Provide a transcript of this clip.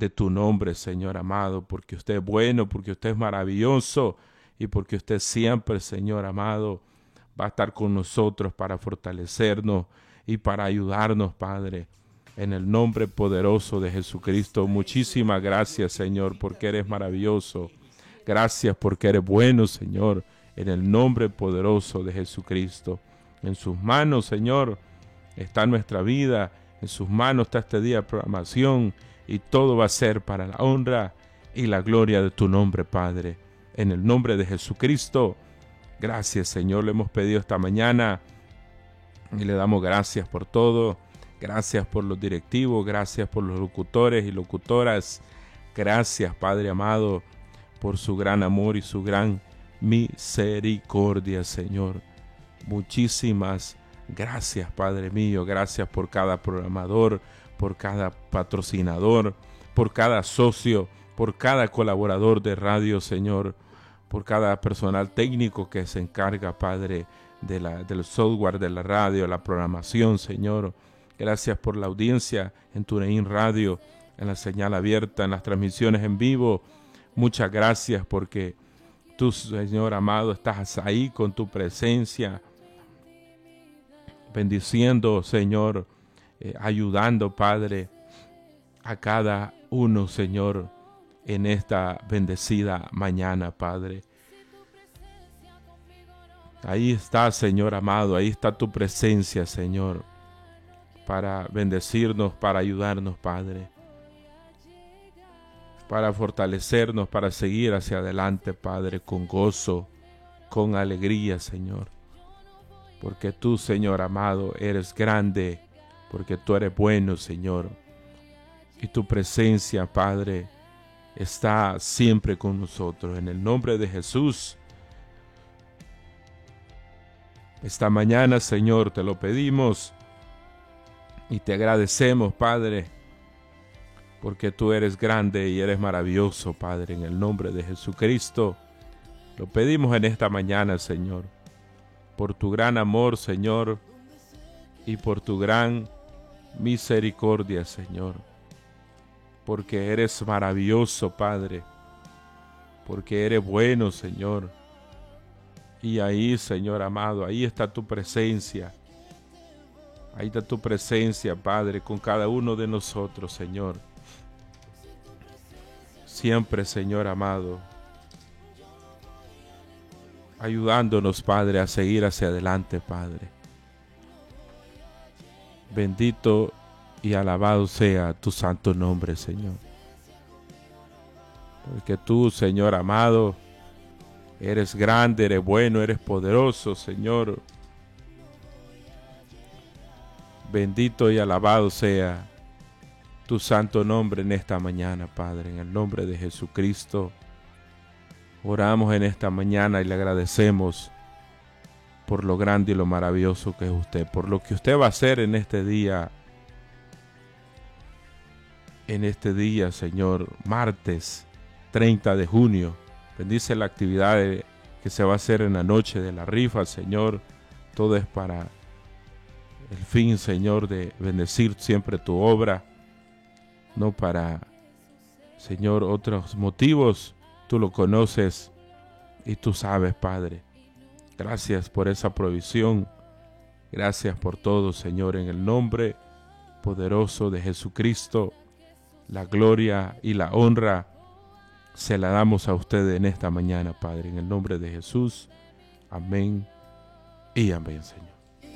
de tu nombre, Señor amado, porque usted es bueno, porque usted es maravilloso y porque usted siempre, Señor amado, va a estar con nosotros para fortalecernos y para ayudarnos, Padre. En el nombre poderoso de Jesucristo, muchísimas gracias, Señor, porque eres maravilloso. Gracias porque eres bueno, Señor, en el nombre poderoso de Jesucristo. En sus manos, Señor, está nuestra vida. En sus manos está este día de programación y todo va a ser para la honra y la gloria de tu nombre, Padre. En el nombre de Jesucristo, gracias, Señor, le hemos pedido esta mañana y le damos gracias por todo. Gracias por los directivos, gracias por los locutores y locutoras. Gracias, Padre amado, por su gran amor y su gran misericordia, Señor. Muchísimas gracias, Padre mío. Gracias por cada programador, por cada patrocinador, por cada socio, por cada colaborador de radio, Señor, por cada personal técnico que se encarga, Padre, del software de la radio, la programación, Señor. Gracias por la audiencia en TuneIn Radio, en la señal abierta, en las transmisiones en vivo. Muchas gracias porque tú, Señor amado, estás ahí con tu presencia, bendiciendo, Señor, ayudando, Padre, a cada uno, Señor, en esta bendecida mañana, Padre. Ahí está, Señor amado, ahí está tu presencia, Señor, para bendecirnos, para ayudarnos, Padre, para fortalecernos, para seguir hacia adelante, Padre, con gozo, con alegría, Señor. Porque tú, Señor amado, eres grande, porque tú eres bueno, Señor. Y tu presencia, Padre, está siempre con nosotros. En el nombre de Jesús, esta mañana, Señor, te lo pedimos y te agradecemos, Padre, porque tú eres grande y eres maravilloso, Padre. En el nombre de Jesucristo, lo pedimos en esta mañana, Señor, por tu gran amor, Señor, y por tu gran misericordia, Señor, porque eres maravilloso, Padre, porque eres bueno, Señor. Y ahí, Señor amado, ahí está tu presencia. Ahí está tu presencia, Padre, con cada uno de nosotros, Señor. Siempre, Señor amado, ayudándonos, Padre, a seguir hacia adelante, Padre. Bendito y alabado sea tu santo nombre, Señor. Porque tú, Señor amado, eres grande, eres bueno, eres poderoso, Señor. Bendito y alabado sea tu santo nombre en esta mañana, Padre. En el nombre de Jesucristo, oramos en esta mañana y le agradecemos por lo grande y lo maravilloso que es usted, por lo que usted va a hacer en este día, Señor, martes 30 de junio. Bendice la actividad que se va a hacer en la noche de la rifa, Señor. Todo es para el fin, Señor, de bendecir siempre tu obra, no para, Señor, otros motivos. Tú lo conoces y tú sabes, Padre. Gracias por esa provisión. Gracias por todo, Señor, en el nombre poderoso de Jesucristo. La gloria y la honra se la damos a ustedes en esta mañana, Padre, en el nombre de Jesús. Amén y amén, Señor.